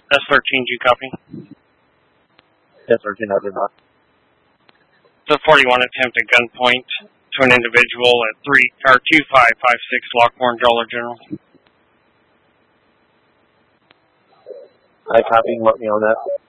S13, do you copy? S13, I did not. The 41 attempted gunpoint to an individual at 2556 Lockmore and Dollar General. I copy, let me on that.